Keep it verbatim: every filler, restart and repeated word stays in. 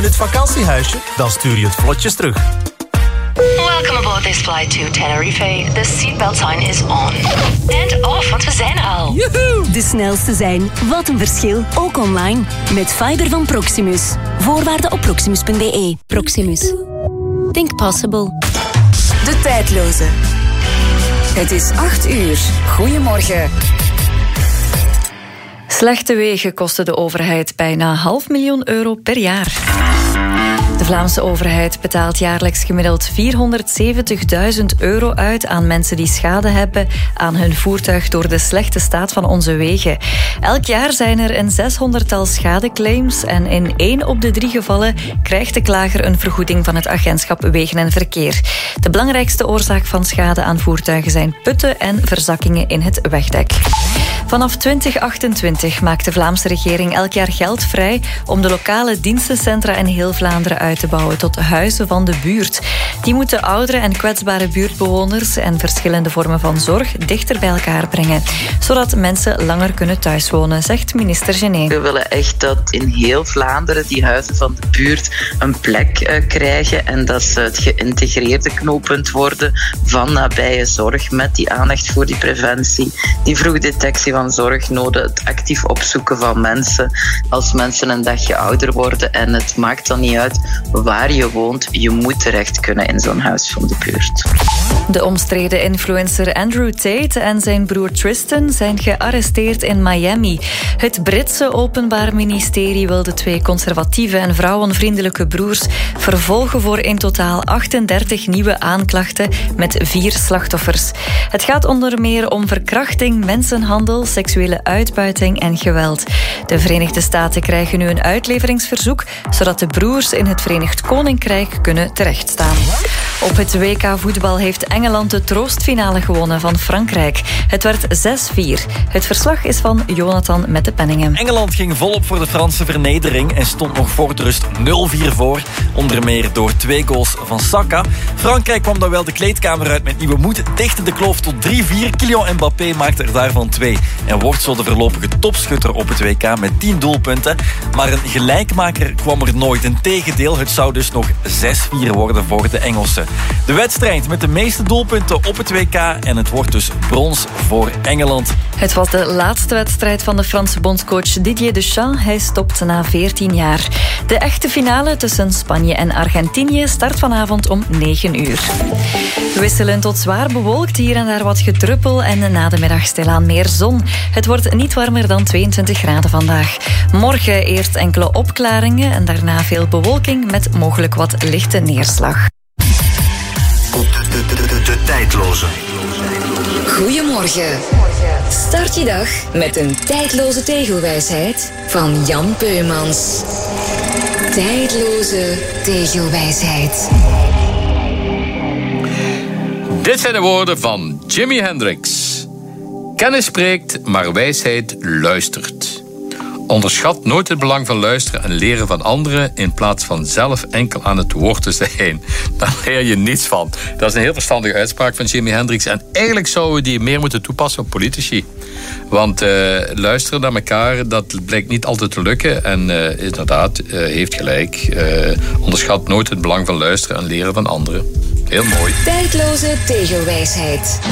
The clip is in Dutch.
het vakantiehuisje? Dan stuur je het vlotjes terug. Welcome aboard this flight to Tenerife. The seatbelt sign is on. And off, want we zijn er al. Joehoe! De snelste zijn. Wat een verschil. Ook online. Met fiber van Proximus. Voorwaarden op proximus punt b e. Proximus. Think possible. De tijdloze. Het is acht uur. Goedemorgen. Slechte wegen kosten de overheid bijna half miljoen euro per jaar. De Vlaamse overheid betaalt jaarlijks gemiddeld vierhonderdzeventigduizend euro uit aan mensen die schade hebben aan hun voertuig door de slechte staat van onze wegen. Elk jaar zijn er een zeshonderdtal schadeclaims en in één op de drie gevallen krijgt de klager een vergoeding van het agentschap Wegen en Verkeer. De belangrijkste oorzaak van schade aan voertuigen zijn putten en verzakkingen in het wegdek. Vanaf twintig achtentwintig maakt de Vlaamse regering elk jaar geld vrij om de lokale dienstencentra in heel Vlaanderen uit te bouwen tot huizen van de buurt. Die moeten oudere en kwetsbare buurtbewoners en verschillende vormen van zorg dichter bij elkaar brengen, zodat mensen langer kunnen thuiswonen, zegt minister Gené. We willen echt dat in heel Vlaanderen die huizen van de buurt een plek uh, krijgen en dat ze het geïntegreerde knooppunt worden van nabije zorg met die aandacht voor die preventie, die vroegdetectie van zorgnoden, het actief opzoeken van mensen als mensen een dagje ouder worden. En het maakt dan niet uit waar je woont, je moet terecht kunnen in zo'n huis van de buurt. De omstreden influencer Andrew Tate en zijn broer Tristan zijn gearresteerd in Miami. Het Britse Openbaar Ministerie wil de twee conservatieve en vrouwenvriendelijke broers vervolgen voor in totaal achtendertig nieuwe aanklachten met vier slachtoffers. Het gaat onder meer om verkrachting, mensenhandel, seksuele uitbuiting en geweld. De Verenigde Staten krijgen nu een uitleveringsverzoek, zodat de broers in het Verenigd Koninkrijk kunnen terechtstaan. Op het W K voetbal heeft Engeland de troostfinale gewonnen van Frankrijk. Het werd zes vier. Het verslag is van Jonathan met de penningen. Engeland ging volop voor de Franse vernedering en stond nog voor de rust nul vier voor. Onder meer door twee goals van Saka. Frankrijk kwam dan wel de kleedkamer uit met nieuwe moed, dichtte de kloof tot drie vier. Kylian Mbappé maakte er daarvan twee en wordt zo de voorlopige topschutter op het W K met tien doelpunten. Maar een gelijkmaker kwam er nooit. Integendeel, het zou dus nog zes vier worden voor de Engelsen. De wedstrijd met de meeste doelpunten op het W K en het wordt dus brons voor Engeland. Het was de laatste wedstrijd van de Franse bondscoach Didier Deschamps. Hij stopt na veertien jaar. De echte finale tussen Spanje en Argentinië start vanavond om negen uur. Wisselend tot zwaar bewolkt, hier en daar wat gedruppel en na de middag stilaan meer zon. Het wordt niet warmer dan tweeëntwintig graden vandaag. Morgen eerst enkele opklaringen en daarna veel bewolking met mogelijk wat lichte neerslag. De, de, de, de, de tijdloze. Goedemorgen. Start je dag met een tijdloze tegelwijsheid van Jan Peumans. Tijdloze tegelwijsheid. Dit zijn de woorden van Jimi Hendrix. Kennis spreekt, maar wijsheid luistert. Onderschat nooit het belang van luisteren en leren van anderen in plaats van zelf enkel aan het woord te zijn. Daar leer je niets van. Dat is een heel verstandige uitspraak van Jimi Hendrix. En eigenlijk zouden we die meer moeten toepassen op politici. Want uh, luisteren naar elkaar, dat blijkt niet altijd te lukken. En uh, inderdaad, uh, heeft gelijk. Uh, onderschat nooit het belang van luisteren en leren van anderen. Heel mooi. Tijdloze tegelwijsheid.